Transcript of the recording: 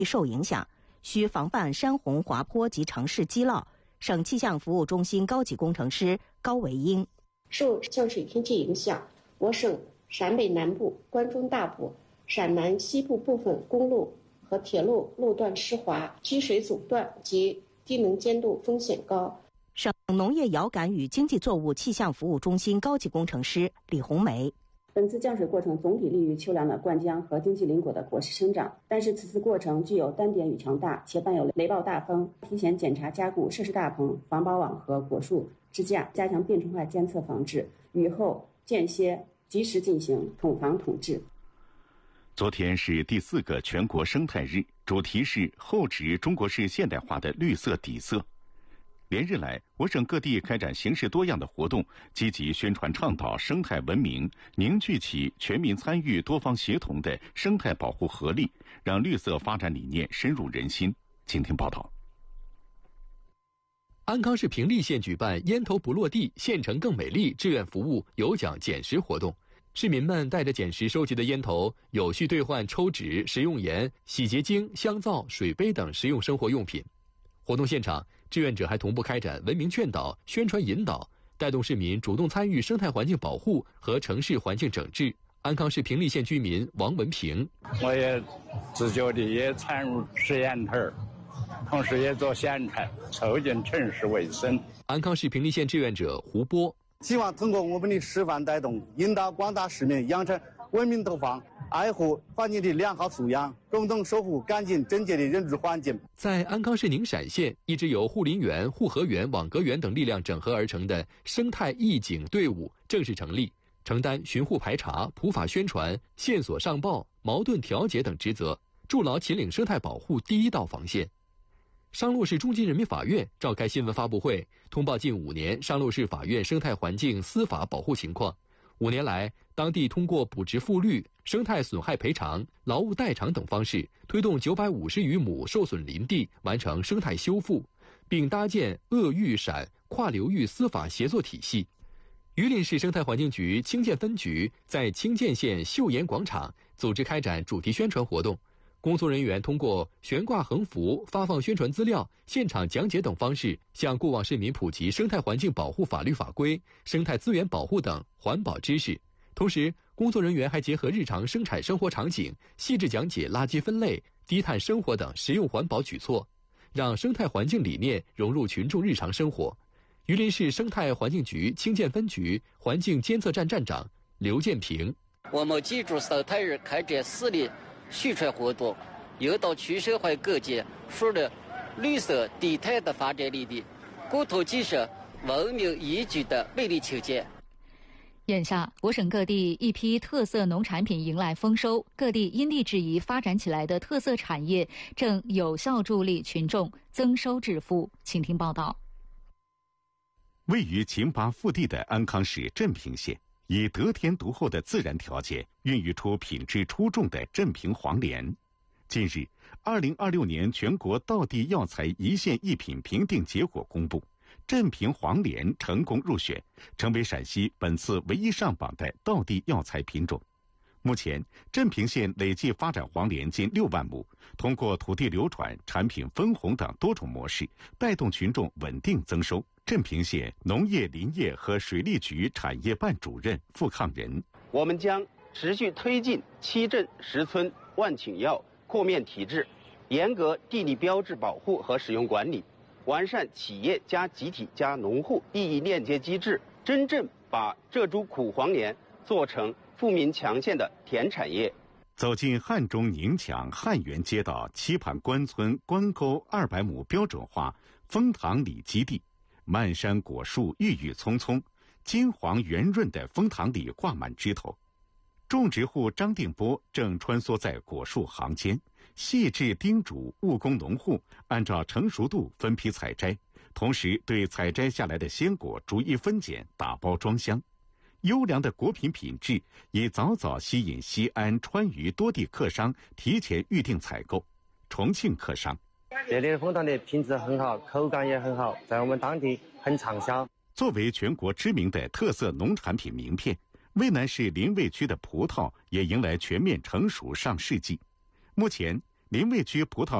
受影响，需防范山洪滑坡及城市积涝。省气象服务中心高级工程师高维英： 受降水天气影响，我省陕北南部、关中大部、陕南西部部分公路和铁路路段湿滑、积水阻断及低能见度风险高。 省农业遥感与经济作物气象服务中心高级工程师李红梅： 本次降水过程总体利于秋粮的灌浆和经济林果的果实生长，但是此次过程具有单点雨强大，且伴有雷暴大风，提前检查加固设施大棚、防雹网和果树支架，加强病虫害监测防治，雨后间歇及时进行统防统治。 昨天是第4个全国生态日，主题是厚植中国式现代化的绿色底色。连日来，我省各地开展形式多样的活动，积极宣传倡导生态文明，凝聚起全民参与、多方协同的生态保护合力，让绿色发展理念深入人心。请听报道。 安康市平利县举办烟头不落地，县城更美丽志愿服务有奖捡拾活动，市民们带着捡拾收集的烟头，有序兑换抽纸、食用盐、洗洁精、香皂、水杯等实用生活用品。活动现场，志愿者还同步开展文明劝导、宣传引导，带动市民主动参与生态环境保护和城市环境整治。安康市平利县居民王文平： 我也自觉地也参入拾烟头，同时也做宣传，促进城市卫生。 安康市平利县志愿者胡波： 希望通过我们的示范带动，引导广大市民养成文明投放、爱护环境的良好素养，共同守护干净整洁的人住环境。 在安康市宁陕县，一支由护林员、护河员、网格员等力量整合而成的生态义警队伍正式成立，承担巡护排查、普法宣传、线索上报、矛盾调解等职责，筑牢秦岭生态保护第一道防线。商洛市中级人民法院召开新闻发布会，通报近5年商洛市法院生态环境司法保护情况。5年来，当地通过补植复绿、生态损害赔偿、劳务代偿等方式，推动950余亩受损林地完成生态修复，并搭建鄂豫陕跨流域司法协作体系。榆林市生态环境局清涧分局在清涧县秀岩广场组织开展主题宣传活动，工作人员通过悬挂横幅、发放宣传资料、现场讲解等方式，向过往市民普及生态环境保护法律法规、生态资源保护等环保知识。同时，工作人员还结合日常生产生活场景，细致讲解垃圾分类、低碳生活等实用环保举措，让生态环境理念融入群众日常生活。榆林市生态环境局清涧分局环境监测站站长刘建平： 我们记住生态日开展4例宣传活动，诱导全社会各界树立绿色低碳的发展理念，共同建设文明宜居的美丽秋节。 眼下，我省各地一批特色农产品迎来丰收，各地因地制宜发展起来的特色产业正有效助力群众增收致富。请听报道。 位于秦巴腹地的安康市镇平县，以得天独厚的自然条件，孕育出品质出众的镇平黄连。近日，2026年全国道地药材一线一品评定结果公布，镇平黄连成功入选，成为陕西本次唯一上榜的道地药材品种。目前，镇平县累计发展黄连近6万亩，通过土地流转、产品分红等多种模式，带动群众稳定增收。镇平县农业林业和水利局产业办主任付抗仁： 我们将持续推进7镇10村万顷药扩面体制，严格地理标志保护和使用管理，完善企业加集体加农户利益链接机制，真正把这株苦黄连做成富民强县的田产业。 走进汉中宁强汉源街道棋盘关村关沟200亩标准化枫糖李基地，漫山果树郁郁葱葱，金黄圆润的枫糖李挂满枝头。种植户张定波正穿梭在果树行间，细致叮嘱务工农户按照成熟度分批采摘，同时对采摘下来的鲜果逐一分拣打包装箱。优良的果品品质也早早吸引西安、川渝多地客商提前预定采购。重庆客商： 这里的枫糖的品质很好，口感也很好，在我们当地很畅销。 作为全国知名的特色农产品名片，渭南市临渭区的葡萄也迎来全面成熟上市季。目前， 临渭区葡萄